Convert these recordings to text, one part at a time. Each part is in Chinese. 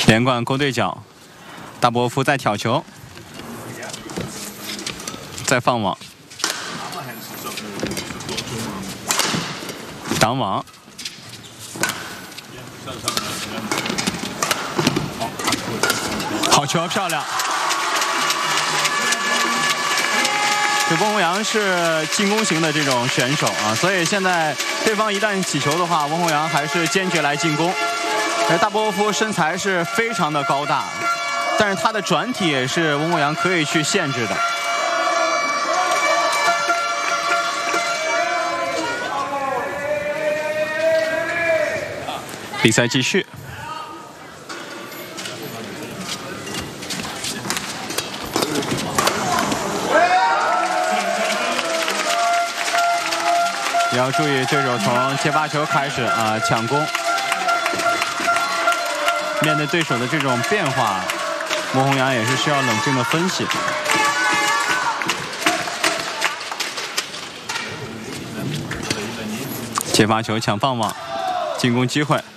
连贯勾对角，大波夫在挑球，再放网，挡网，好球，漂亮！这翁宏扬是进攻型的这种选手啊，所以现在对方一旦起球的话，翁宏扬还是坚决来进攻。而大波夫身材是非常的高大，但是他的转体也是翁宏扬可以去限制的。比赛继续。也要注意对手从接发球开始抢攻。面对对手的这种变化，翁宏扬也是需要冷静的分析。接发球抢放网，进攻机会。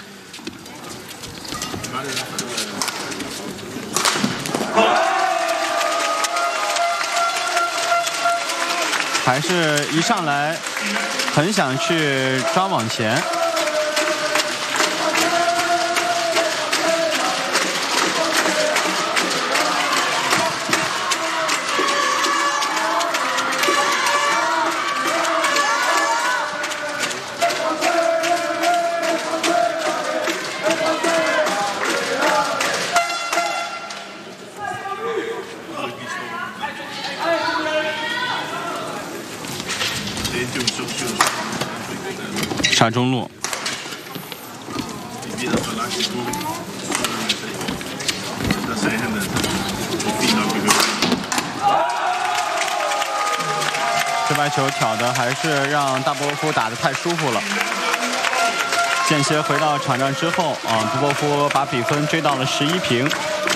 还是一上来很想去抓网前。杀中路，这白球挑的还是让大波夫打得太舒服了。间歇回到场上之后，杜波夫把比分追到了11平。